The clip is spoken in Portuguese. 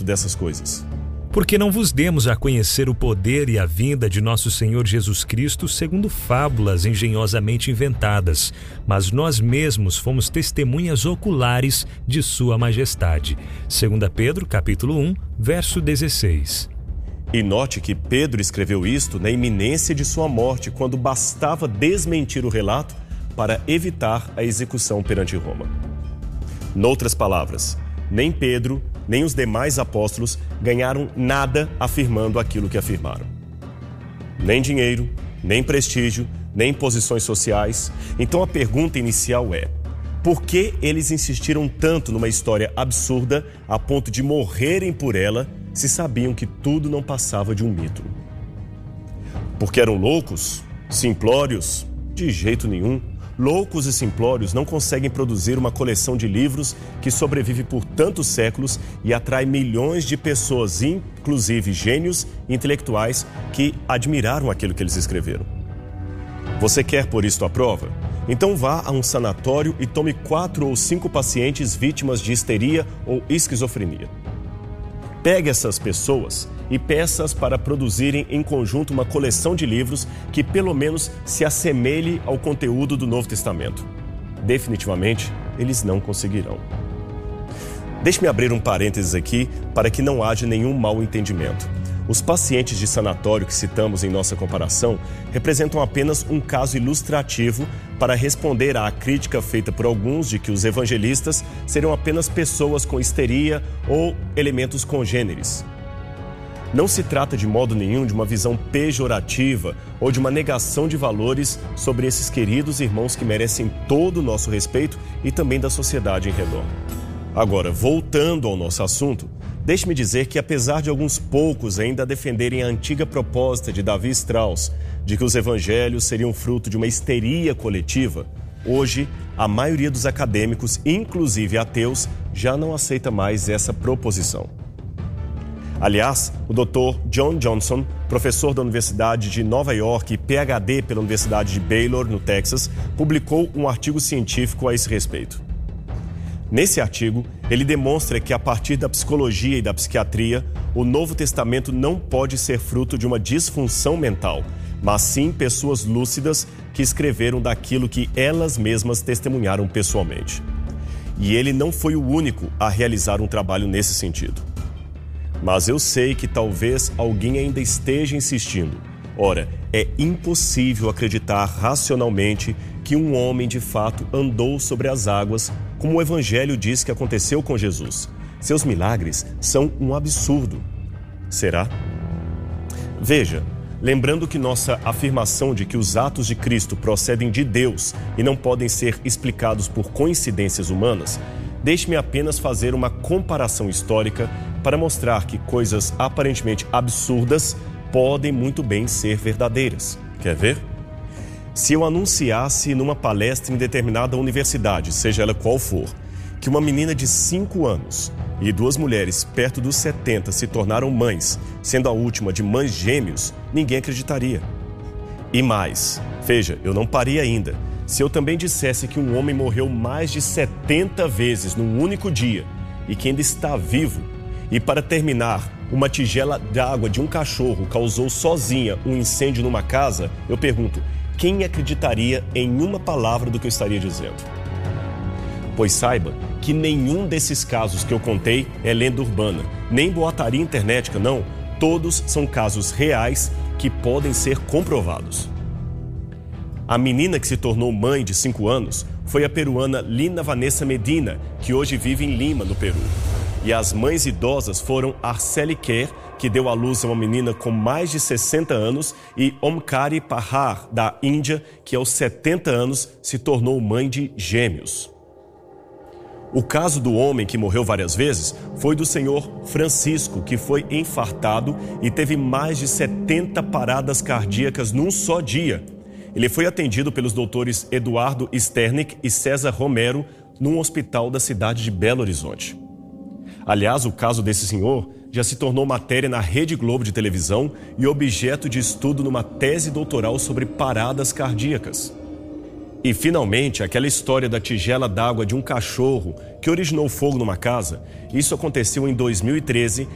dessas coisas? Porque não vos demos a conhecer o poder e a vinda de nosso Senhor Jesus Cristo segundo fábulas engenhosamente inventadas, mas nós mesmos fomos testemunhas oculares de sua majestade. 2 Pedro, capítulo 1, verso 16. E note que Pedro escreveu isto na iminência de sua morte, quando bastava desmentir o relato para evitar a execução perante Roma. Noutras palavras, nem Pedro, nem os demais apóstolos ganharam nada afirmando aquilo que afirmaram. Nem dinheiro, nem prestígio, nem posições sociais. Então a pergunta inicial é: por que eles insistiram tanto numa história absurda a ponto de morrerem por ela, se sabiam que tudo não passava de um mito? Porque eram loucos? Simplórios? De jeito nenhum. Loucos e simplórios não conseguem produzir uma coleção de livros que sobrevive por tantos séculos e atrai milhões de pessoas, inclusive gênios intelectuais, que admiraram aquilo que eles escreveram. Você quer pôr isto à prova? Então vá a um sanatório e tome 4 ou 5 pacientes vítimas de histeria ou esquizofrenia. Pegue essas pessoas e peça-as para produzirem em conjunto uma coleção de livros que pelo menos se assemelhe ao conteúdo do Novo Testamento. Definitivamente, eles não conseguirão. Deixe-me abrir um parênteses aqui para que não haja nenhum mal entendimento. Os pacientes de sanatório que citamos em nossa comparação representam apenas um caso ilustrativo para responder à crítica feita por alguns de que os evangelistas seriam apenas pessoas com histeria ou elementos congêneres. Não se trata de modo nenhum de uma visão pejorativa ou de uma negação de valores sobre esses queridos irmãos que merecem todo o nosso respeito e também da sociedade em redor. Agora, voltando ao nosso assunto, deixe-me dizer que apesar de alguns poucos ainda defenderem a antiga proposta de Davi Strauss de que os evangelhos seriam fruto de uma histeria coletiva, hoje a maioria dos acadêmicos, inclusive ateus, já não aceita mais essa proposição. Aliás, o Dr. John Johnson, professor da Universidade de Nova York e PhD pela Universidade de Baylor, no Texas, publicou um artigo científico a esse respeito. Nesse artigo, ele demonstra que a partir da psicologia e da psiquiatria, o Novo Testamento não pode ser fruto de uma disfunção mental, mas sim pessoas lúcidas que escreveram daquilo que elas mesmas testemunharam pessoalmente. E ele não foi o único a realizar um trabalho nesse sentido. Mas eu sei que talvez alguém ainda esteja insistindo. Ora, é impossível acreditar racionalmente que um homem de fato andou sobre as águas, como o Evangelho diz que aconteceu com Jesus. Seus milagres são um absurdo. Será? Veja, lembrando que nossa afirmação de que os atos de Cristo procedem de Deus e não podem ser explicados por coincidências humanas, deixe-me apenas fazer uma comparação histórica para mostrar que coisas aparentemente absurdas podem muito bem ser verdadeiras. Quer ver? Se eu anunciasse numa palestra em determinada universidade, seja ela qual for, que uma menina de 5 anos e 2 mulheres perto dos 70 se tornaram mães, sendo a última de mães gêmeos, ninguém acreditaria. E mais, veja, eu não parei ainda. Se eu também dissesse que um homem morreu mais de 70 vezes num único dia e que ainda está vivo, e para terminar, uma tigela d'água de um cachorro causou sozinha um incêndio numa casa, eu pergunto, quem acreditaria em uma palavra do que eu estaria dizendo? Pois saiba que nenhum desses casos que eu contei é lenda urbana, nem boataria internética, não. Todos são casos reais que podem ser comprovados. A menina que se tornou mãe de 5 anos foi a peruana Lina Vanessa Medina, que hoje vive em Lima, no Peru. E as mães idosas foram Arceli Kerr, que deu à luz a uma menina com mais de 60 anos, e Omkari Pahar, da Índia, que aos 70 anos se tornou mãe de gêmeos. O caso do homem que morreu várias vezes foi do senhor Francisco, que foi infartado e teve mais de 70 paradas cardíacas num só dia. Ele foi atendido pelos doutores Eduardo Sternick e César Romero num hospital da cidade de Belo Horizonte. Aliás, o caso desse senhor já se tornou matéria na Rede Globo de televisão e objeto de estudo numa tese doutoral sobre paradas cardíacas. E, finalmente, aquela história da tigela d'água de um cachorro que originou fogo numa casa, isso aconteceu em 2013